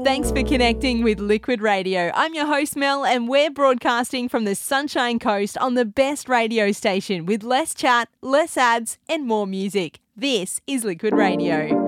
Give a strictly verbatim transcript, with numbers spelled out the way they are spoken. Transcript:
Thanks for connecting with Liquid Radio. I'm your host Mel and we're broadcasting from the Sunshine Coast on the best radio station with less chat, less ads and more music. This is Liquid Radio.